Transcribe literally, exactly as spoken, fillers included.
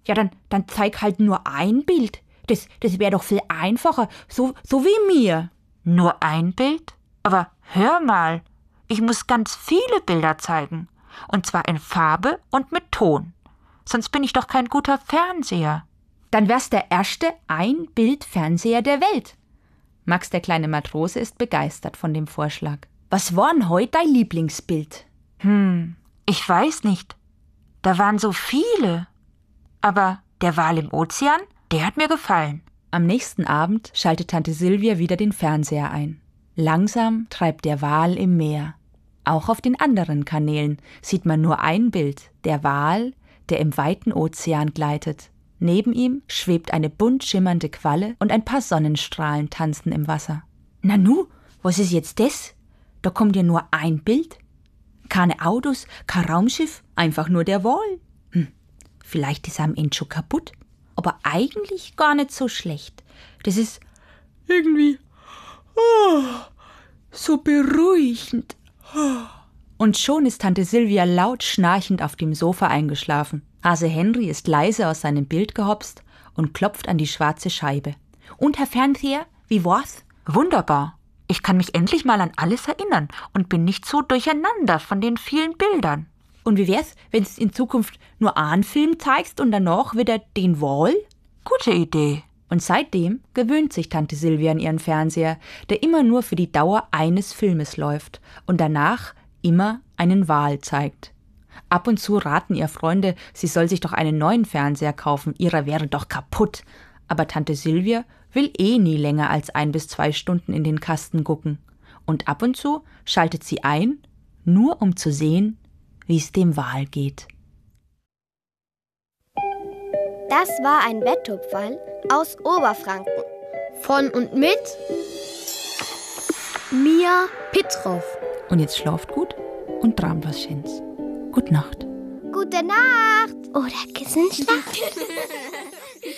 Ja, dann, dann zeig halt nur ein Bild. Das, das wäre doch viel einfacher, so, so wie mir. Nur ein Bild? Aber hör mal, ich muss ganz viele Bilder zeigen. Und zwar in Farbe und mit Ton. Sonst bin ich doch kein guter Fernseher. Dann wär's der erste Ein-Bild-Fernseher der Welt. Max, der kleine Matrose, ist begeistert von dem Vorschlag. Was war denn heute dein Lieblingsbild? Hm, ich weiß nicht. Da waren so viele. Aber der Wal im Ozean, der hat mir gefallen. Am nächsten Abend schaltet Tante Silvia wieder den Fernseher ein. Langsam treibt der Wal im Meer. Auch auf den anderen Kanälen sieht man nur ein Bild, der Wal, der im weiten Ozean gleitet. Neben ihm schwebt eine bunt schimmernde Qualle und ein paar Sonnenstrahlen tanzen im Wasser. Nanu, was ist jetzt das? Da kommt ja nur ein Bild. Keine Autos, kein Raumschiff, einfach nur der Wal. Hm, vielleicht ist er am Ende schon kaputt, aber eigentlich gar nicht so schlecht. Das ist irgendwie oh, so beruhigend. Und schon ist Tante Silvia laut schnarchend auf dem Sofa eingeschlafen. Hase Henry ist leise aus seinem Bild gehopst und klopft an die schwarze Scheibe. Und Herr Fernseher, wie war's? Wunderbar. Ich kann mich endlich mal an alles erinnern und bin nicht so durcheinander von den vielen Bildern. Und wie wär's, wenn du in Zukunft nur einen Film zeigst und danach wieder den Wal? Gute Idee. Und seitdem gewöhnt sich Tante Silvia an ihren Fernseher, der immer nur für die Dauer eines Filmes läuft und danach immer einen Wal zeigt. Ab und zu raten ihr Freunde, sie soll sich doch einen neuen Fernseher kaufen, ihrer wäre doch kaputt. Aber Tante Silvia will eh nie länger als ein bis zwei Stunden in den Kasten gucken. Und ab und zu schaltet sie ein, nur um zu sehen, wie es dem Wal geht. Das war ein Betthupferl aus Oberfranken. Von und mit Mia Pitrow. Und jetzt schlaft gut und träumt was Schönes. Gute Nacht. Gute Nacht. Oder Kissenschlaf.